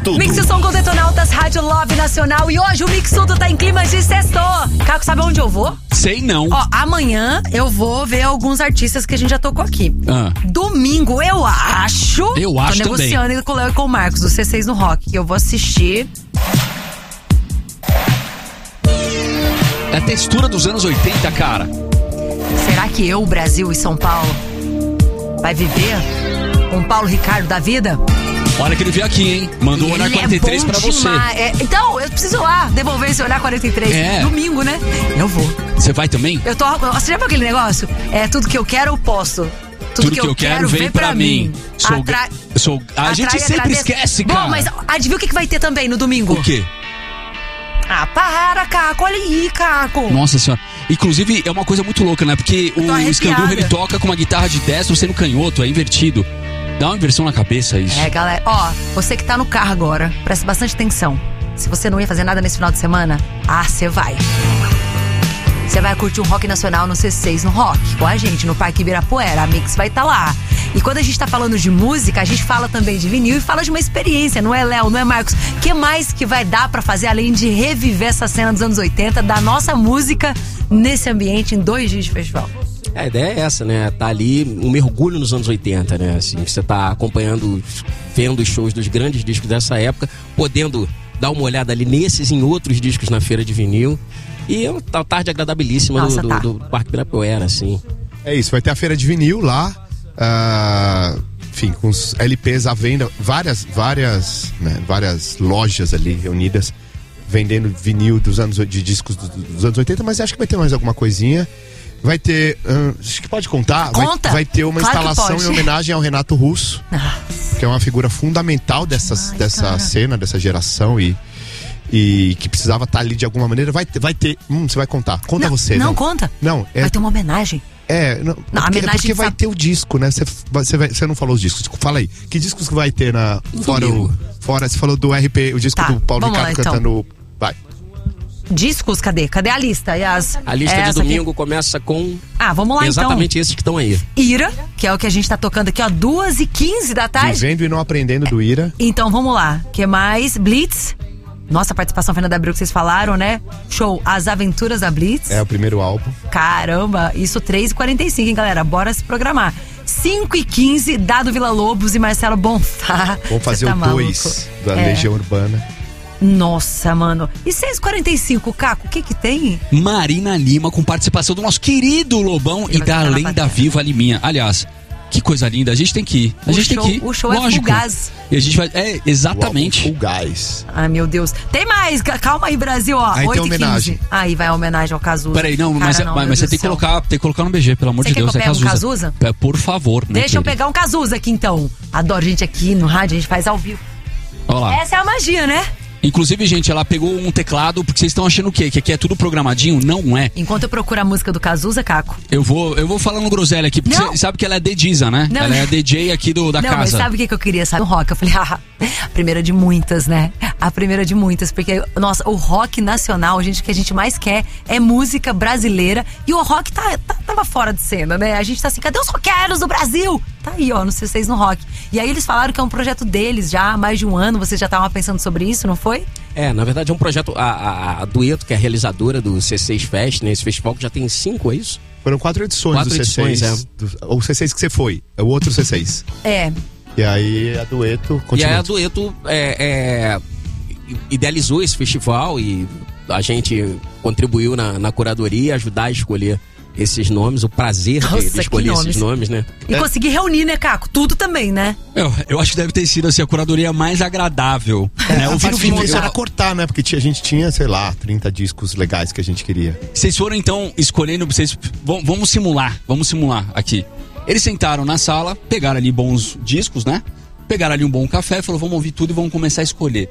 Tudo. Mix e som com Detonautas, Rádio Love Nacional. E hoje o Mix Tudo tá em clima de sexto. Caco, sabe onde eu vou? Sei não. Ó, amanhã eu vou ver alguns artistas que a gente já tocou aqui. Domingo, eu acho. Eu acho tô também. negociando com o Léo e com o Marcos, do C6 no Rock. Que eu vou assistir. É a textura dos anos 80, cara. Será que eu, Brasil e São Paulo vai viver um Paulo Ricardo da vida? Olha que ele veio aqui, hein? Mandou o Olhar 43 pra você. Então, eu preciso ir lá devolver esse Olhar 43. Domingo, né? Eu vou. Você vai também? Você já viu aquele negócio? É tudo que eu quero, eu posto. Tudo que eu quero, vem pra mim. A gente sempre esquece, cara. Bom, mas adivinha o que vai ter também no domingo? O quê? Ah, para, Caco. Olha aí, Caco. Nossa senhora. Inclusive, é uma coisa muito louca, né? Porque o Scandurra, ele toca com uma guitarra de destro, você no canhoto, é invertido. Dá uma inversão na cabeça isso. É, galera. Ó, você que tá no carro agora, presta bastante atenção. Se você não ia fazer nada nesse final de semana, você vai. Você vai curtir um rock nacional no C6 no Rock, com a gente, no Parque Ibirapuera. A Mix vai estar lá. E quando a gente tá falando de música, a gente fala também de vinil e fala de uma experiência, não é, Léo? Não é, Marcos? O que mais que vai dar pra fazer, além de reviver essa cena dos anos 80, da nossa música nesse ambiente em 2 dias de festival? A ideia é essa, né? Tá ali um mergulho nos anos 80, né? Assim, você tá acompanhando, vendo os shows dos grandes discos dessa época, podendo dar uma olhada ali nesses e em outros discos na feira de vinil. E é uma tarde agradabilíssima do Parque Ibirapuera, assim. É isso, vai ter a feira de vinil lá. Enfim, com os LPs à venda, várias lojas ali reunidas vendendo vinil de discos dos anos 80, mas acho que vai ter mais alguma coisinha. Vai ter, acho que pode contar. Conta. Vai ter uma instalação em homenagem ao Renato Russo, que é uma figura fundamental dessa cena, dessa geração e que precisava estar ali de alguma maneira. Vai ter, você vai contar. Conta você. Não, conta. Não, vai ter uma homenagem. Porque vai ter o disco, né? Você não falou os discos. Fala aí. Que discos que vai ter fora? Você falou do RP, o disco do Paulo Ricardo cantando. Vai. Discos, cadê? Cadê a lista? A lista de domingo começa com. Vamos lá exatamente esses que estão aí. Ira, que é o que a gente tá tocando aqui, ó, 2h15 da tarde. Vivendo e não aprendendo do Ira. Então vamos lá. Que mais? Blitz. Nossa, participação Fernanda Abreu que vocês falaram, né? Show As Aventuras da Blitz. É o primeiro álbum. Caramba, isso 3h45, hein, galera? Bora se programar. 5h15, Dado Vila Lobos e Marcelo Bonfá. Vamos fazer o 2 da Legião Urbana. Nossa, mano. E 6h45, Caco, o que tem? Marina Lima, com participação do nosso querido Lobão e da lenda viva Liminha. Aliás, que coisa linda, a gente tem que ir. O show é full gás. E a gente vai. Exatamente. Full gás. Ai, meu Deus. Tem mais, calma aí, Brasil, ó. Aí 8h15. Tem homenagem. Aí vai a homenagem ao Cazuza. Peraí, mas você tem que colocar no BG, pelo amor de Deus. Você quer que eu pegue um Cazuza? Por favor, né? Deixa eu pegar um Cazuza aqui, então. Adoro gente aqui no rádio, a gente faz ao vivo. Olha lá. Essa é a magia, né? Inclusive, gente, ela pegou um teclado, porque vocês estão achando o quê? Que aqui é tudo programadinho? Não é. Enquanto eu procuro a música do Cazuza, Caco. Eu vou falando groselha aqui, porque você sabe que ela é DJza, né? Ela é DJ aqui da casa. Mas sabe o que eu queria? Sabe, o rock. Eu falei, a primeira de muitas, né? A primeira de muitas, porque, nossa, o rock nacional, gente, o que a gente mais quer é música brasileira. E o rock tava fora de cena, né? A gente tá assim, cadê os roqueiros do Brasil? Tá aí, ó, no C6 no Rock. E aí eles falaram que é um projeto deles já há mais de um ano. Vocês já estavam pensando sobre isso, não foi? Na verdade é um projeto, a Dueto, que é a realizadora do C6 Fest, né? Esse festival que já tem 5, é isso? Foram 4 edições do C6. O C6 que você foi, é o outro C6. E aí a Dueto continua. E aí a Dueto idealizou esse festival e a gente contribuiu na curadoria, ajudar a escolher esses nomes, o prazer de escolher esses nomes, né? E conseguir reunir, né, Caco? Tudo também, né? Eu acho que deve ter sido assim, a curadoria mais agradável. Né? O difícil era cortar, né? Porque a gente tinha, sei lá, 30 discos legais que a gente queria. Vocês foram então escolhendo, vamos simular aqui. Eles sentaram na sala, pegaram ali bons discos, né? Pegaram ali um bom café, falaram, vamos ouvir tudo e vamos começar a escolher.